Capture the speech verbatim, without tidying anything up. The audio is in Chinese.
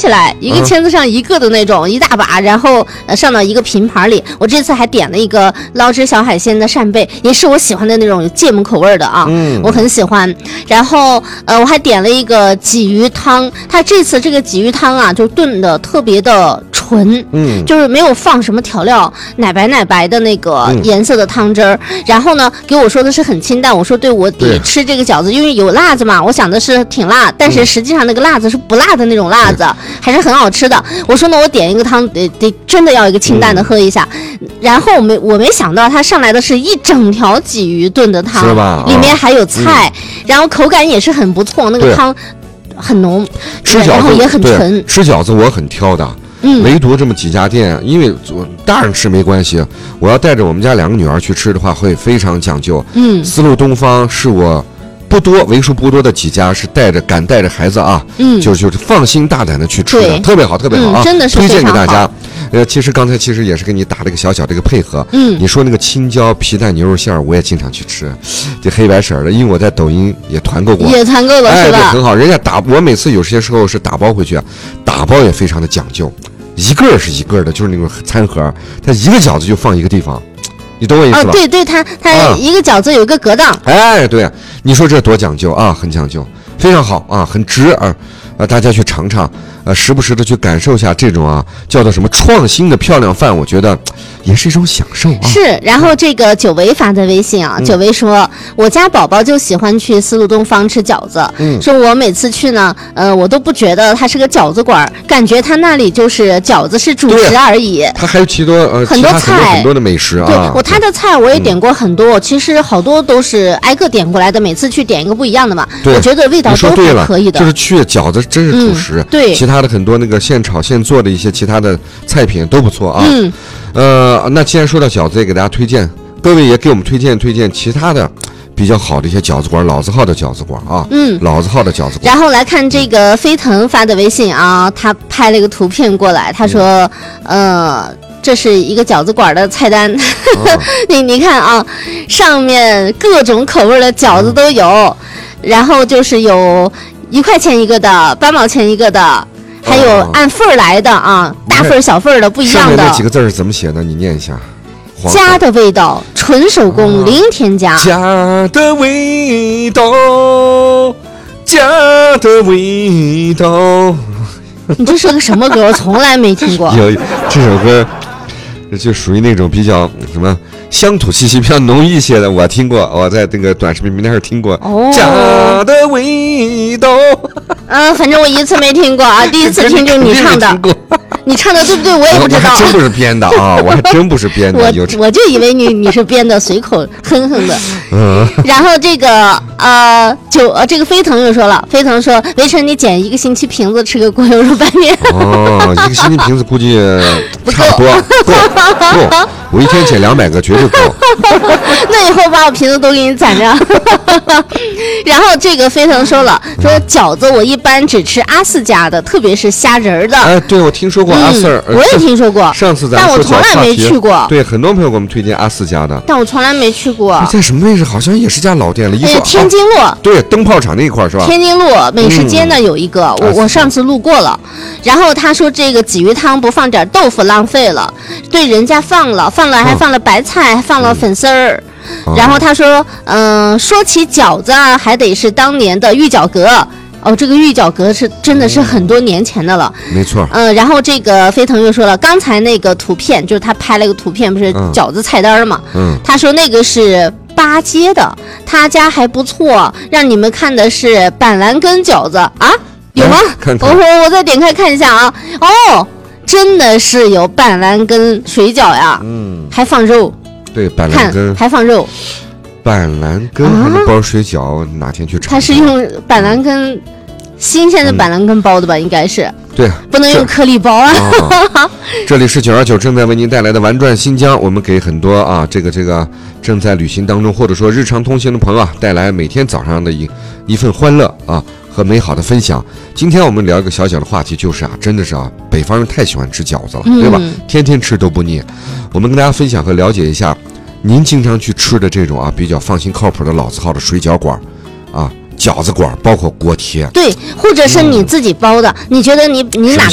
起来，一个签子上一个的那种，嗯、一大把，然后呃上到一个平盘里。我这次还点了一个捞汁小海鲜的扇贝，也是我喜欢的那种芥末口味的啊，嗯、我很喜欢。然后呃我还点了一个鲫鱼汤，它这次这个鲫鱼汤啊，就炖的特别的纯，嗯，就是没有放什么调料，奶白奶白的那个颜色的汤汁儿。嗯、然后呢，给我说的是很清淡，我说对，我得吃这个饺子，因为有辣子嘛，我想的是挺辣，但是实际上那个辣子是不辣的那种辣子，嗯、还是很好吃的。我说呢，我点一个汤，得得真的要一个清淡的喝一下。嗯、然后我没我没想到它上来的是一整条鲫鱼炖的汤， 是吧？ 里面还有菜，嗯、然后口感也是很不错，那个汤很浓， 吃饺子然后也很纯。 吃饺子我很挑的。嗯，唯独这么几家店，因为大人吃没关系，我要带着我们家两个女儿去吃的话，会非常讲究。嗯，丝路东方是我不多为数不多的几家是带着敢带着孩子啊，嗯，就就是放心大胆的去吃的，特别好，特别好啊， 嗯、真的是推荐给大家。呃，其实刚才其实也是给你打了个小小的一个配合。嗯，你说那个青椒皮蛋牛肉馅儿，我也经常去吃，这黑白色的，因为我在抖音也团购过， 也团购了， 哎， 是吧？ 很好，人家打我每次有些时候是打包回去，打包也非常的讲究。一个是一个的，就是那种餐盒，它一个饺子就放一个地方，你懂我意思吧？ 哦，对对，它它一个饺子有一个隔档。 啊、哎，对，你说这多讲究啊，很讲究，非常好啊，很值啊，呃，大家去尝尝，呃，时不时的去感受一下这种啊，叫做什么创新的漂亮饭，我觉得也是一种享受啊。 是，然后这个久违发的微信啊，嗯、久违说，我家宝宝就喜欢去丝路东方吃饺子，嗯，说我每次去呢，呃，我都不觉得它是个饺子馆，感觉他那里就是饺子是主食而已。 他还有其多呃很多菜， 很多很多的美食啊。 对，我他的菜我也点过很多，嗯、其实好多都是挨个点过来的，每次去点一个不一样的嘛。我觉得味道都还可以的。 就是去饺子真是主食， 嗯、对， 其他的很多那个现炒现做的一些其他的菜品都不错啊。嗯，呃，那既然说到饺子，也给大家推荐，各位也给我们推荐推荐其他的比较好的一些饺子馆，老字号的饺子馆啊。嗯，老字号的饺子馆。 然后来看这个飞腾发的微信啊，他拍了一个图片过来，他说，嗯、呃。这是一个饺子馆的菜单，哦、你你看啊，上面各种口味的饺子都有，嗯、然后就是有一块钱一个的，八毛钱一个的，还有按份儿来的啊，哦、大份儿小份儿的不一样的。 上面那几个字是怎么写的？你念一下。 家的味道，纯手工，哦、零添加。 家的味道，家的味道。 你这是个什么歌？我从来没听过。 有这首歌。就属于那种比较什么乡土气息比较浓郁一些的，我听过，我在那个短视频平台上听过。哦，家的味道。 嗯、呃，反正我一次没听过啊，第一次听就你唱的。你唱的对不对？我也不知道。 我还真不是编的啊，我还真不是编的。 我我就以为你你是编的，随口哼哼的。嗯。然后这个呃，就呃这个飞腾又说了，飞腾说，维晨你捡一个星期瓶子吃个锅油肉拌面。 哦，一个星期瓶子估计差不多够够，我一天捡两百个绝对够。 那以后把我瓶子都给你攒着。然后这个飞腾说了，说饺子我一般只吃阿四家的，特别是虾仁的。 哎，对，我听说过阿四儿、 嗯，我也听说过。 上次咱但我从来没去过。 对，很多朋友给我们推荐阿四家的， 但我从来没去过。 在什么位置？好像也是家老店了。 哎，天津路。啊、 对，灯泡厂那一块是吧？ 天津路美食街呢有一个，嗯、我我上次路过了。然后他说这个鲫鱼汤不放点豆腐浪费了，对，人家放了，放了还放了白菜，嗯、还放了粉丝儿。嗯、然后他说，嗯、呃，说起饺子啊，还得是当年的玉角阁。哦，这个玉角阁是真的是很多年前的了， 没错。 嗯、呃，然后这个飞腾又说了，刚才那个图片就是他拍了一个图片，不是饺子菜单嘛？嗯，他说那个是八街的，他家还不错，让你们看的是板蓝根饺子啊，有吗？ 看看， 我我再点开看一下啊，哦，真的是有板蓝根水饺呀，嗯，还放肉， 对，板蓝根还放肉。 板蓝根还能包水饺，啊、哪天去尝？ 它是用板蓝根，新鲜的板蓝根包的吧？嗯、应该是。 对， 不能用颗粒包啊。 哦、这里是九二九正在为您带来的玩转新疆，我们给很多啊这个这个正在旅行当中或者说日常通行的朋友啊，带来每天早上的一一份欢乐啊和美好的分享。今天我们聊一个小小的话题，就是啊，真的是啊，北方人太喜欢吃饺子了，嗯、对吧？天天吃都不腻。我们跟大家分享和了解一下。您经常去吃的这种啊比较放心靠谱的老字号的水饺馆，啊饺子馆，包括锅贴， 对，或者是你自己包的，嗯、你觉得你你哪个